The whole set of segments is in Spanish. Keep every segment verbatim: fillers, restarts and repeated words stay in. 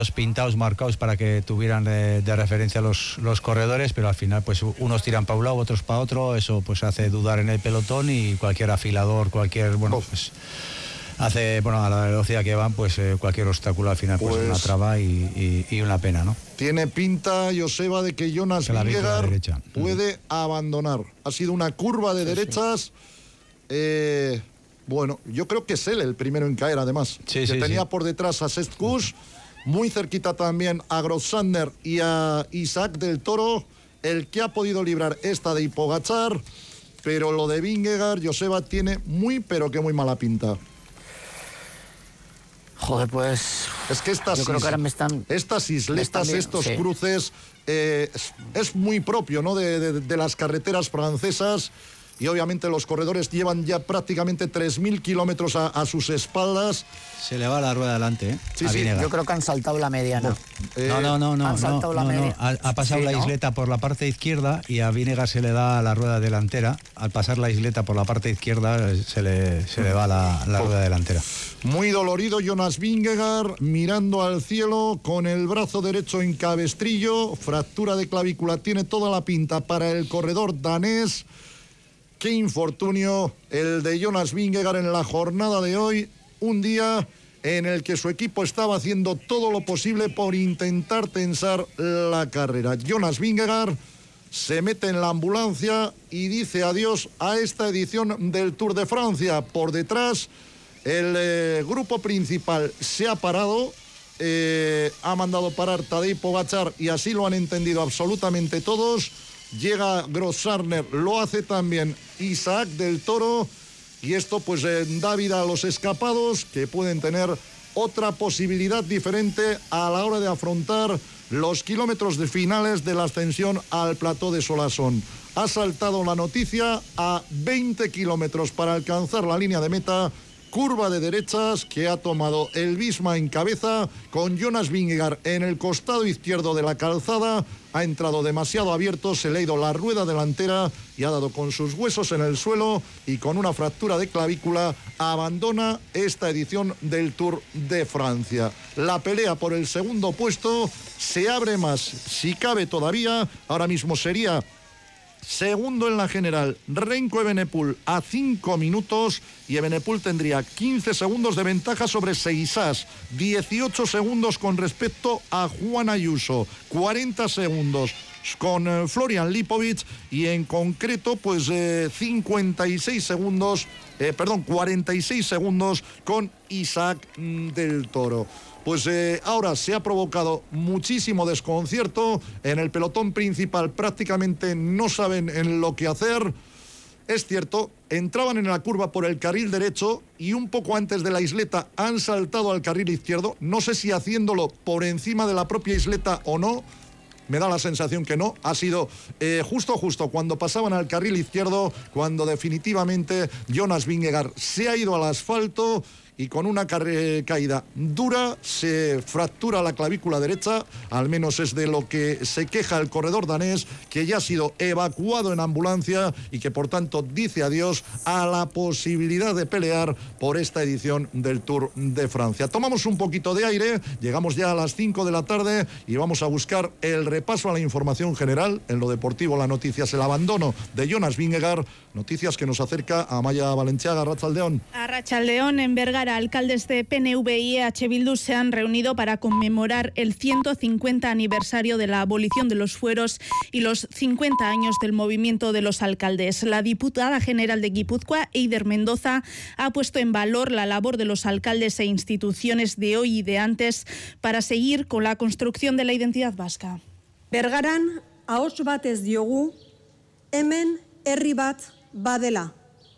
pintados, marcados para que tuvieran de, de referencia los, los corredores, pero al final pues unos tiran para un lado, otros para otro, eso pues hace dudar en el pelotón y cualquier afilador, cualquier, bueno, pues hace, bueno, a la velocidad que van, pues eh, cualquier obstáculo al final pues, pues es una traba y, y, y una pena, ¿no? Tiene pinta, Joseba, de que Jonas Vingegaard puede abandonar. Ha sido una curva de sí, derechas. Sí. Eh, bueno, yo creo que es él el primero en caer, además. Sí, que sí, tenía sí. por detrás a Sepp Kuss, muy cerquita también a Grossander y a Isaac del Toro, el que ha podido librar esta de Pogačar, pero lo de Vingegaard, Joseba, tiene muy, pero que muy mala pinta. Joder, pues... Es que estas, yo creo que ahora me están, estas isletas, me están estos sí. cruces, eh, es, es muy propio, ¿no? De, de, de las carreteras francesas. Y obviamente los corredores llevan ya prácticamente tres mil kilómetros a, a sus espaldas. Se le va la rueda adelante, ¿eh? Sí, sí, yo creo que han saltado la mediana. No, eh, no, no, no, no, han saltado no, la no, media. no. Ha, ha pasado sí, la isleta ¿no? por la parte izquierda y a Vingegaard se le da la rueda delantera. Al pasar la isleta por la parte izquierda se le, se le va la, la rueda delantera. Muy dolorido Jonas Vingegaard, mirando al cielo con el brazo derecho en cabestrillo, fractura de clavícula, tiene toda la pinta para el corredor danés. Qué infortunio el de Jonas Vingegaard en la jornada de hoy, un día en el que su equipo estaba haciendo todo lo posible por intentar tensar la carrera. Jonas Vingegaard se mete en la ambulancia y dice adiós a esta edición del Tour de Francia. Por detrás, el eh, grupo principal se ha parado, eh, ha mandado parar Tadej Pogačar y así lo han entendido absolutamente todos. Llega Grossander, lo hace también Isaac del Toro y esto pues eh, da vida a los escapados que pueden tener otra posibilidad diferente a la hora de afrontar los kilómetros de finales de la ascensión al plató de Solasson. Ha saltado la noticia a veinte kilómetros para alcanzar la línea de meta. Curva de derechas que ha tomado el Visma en cabeza con Jonas Vingegaard en el costado izquierdo de la calzada. Ha entrado demasiado abierto, se le ha ido la rueda delantera y ha dado con sus huesos en el suelo y con una fractura de clavícula abandona esta edición del Tour de Francia. La pelea por el segundo puesto se abre más, si cabe todavía. Ahora mismo sería segundo en la general Remco Evenepoel a cinco minutos y Evenepoel tendría quince segundos de ventaja sobre Seixas, dieciocho segundos con respecto a Juan Ayuso, cuarenta segundos con eh, Florian Lipovic y en concreto pues eh, cincuenta y seis segundos, eh, perdón, cuarenta y seis segundos con Isaac mm, del Toro. Pues eh, ahora se ha provocado muchísimo desconcierto en el pelotón principal, prácticamente no saben en lo que hacer. Es cierto, entraban en la curva por el carril derecho y un poco antes de la isleta han saltado al carril izquierdo, no sé si haciéndolo por encima de la propia isleta o no. Me da la sensación que no, ha sido eh, justo justo cuando pasaban al carril izquierdo, cuando definitivamente Jonas Vingegaard se ha ido al asfalto y con una caída dura se fractura la clavícula derecha, al menos es de lo que se queja el corredor danés, que ya ha sido evacuado en ambulancia y que por tanto dice adiós a la posibilidad de pelear por esta edición del Tour de Francia. Tomamos un poquito de aire, llegamos ya a las cinco de la tarde y vamos a buscar el repaso a la información general. En lo deportivo, la noticia es el abandono de Jonas Vingegaard, noticias que nos acerca a Amaya Valenciaga. Arratsaldeon. Arratsaldeon, en Vergara, alcaldes de P N V y E H Bildu se han reunido para conmemorar el ciento cincuenta aniversario de la abolición de los fueros y los cincuenta años del movimiento de los alcaldes. La diputada general de Guipúzcoa, Eider Mendoza, ha puesto en valor la labor de los alcaldes e instituciones de hoy y de antes para seguir con la construcción de la identidad vasca. Bergaran ahots batez diogu, hemen herri bat badela.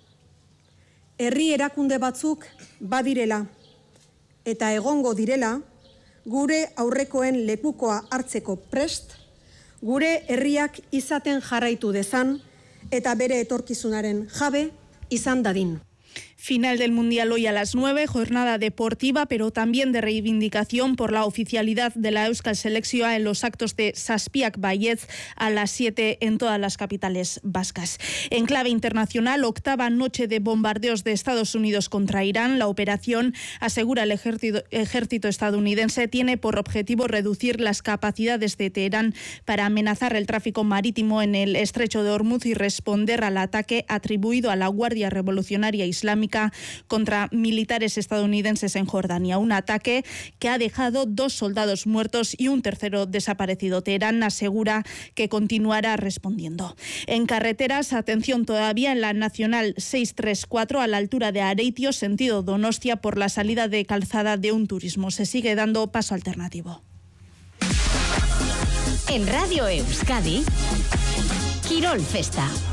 Herri erakunde batzuk badirela eta egongo direla gure aurrekoen lekukoa hartzeko prest, gure herriak izaten jarraitu dezan eta bere etorkizunaren jabe izan dadin. Final del Mundial hoy a las nueve, jornada deportiva, pero también de reivindicación por la oficialidad de la Euskal Selekzioa en los actos de Zazpiak Baietz a las siete en todas las capitales vascas. En clave internacional, octava noche de bombardeos de Estados Unidos contra Irán. La operación, asegura el ejército, ejército estadounidense, tiene por objetivo reducir las capacidades de Teherán para amenazar el tráfico marítimo en el estrecho de Hormuz y responder al ataque atribuido a la Guardia Revolucionaria Islámica contra militares estadounidenses en Jordania. Un ataque que ha dejado dos soldados muertos y un tercero desaparecido. Teherán asegura que continuará respondiendo. En carreteras, atención todavía en la Nacional seiscientos treinta y cuatro a la altura de Areitio, sentido Donostia, por la salida de calzada de un turismo. Se sigue dando paso alternativo. En Radio Euskadi, Quirol Festa.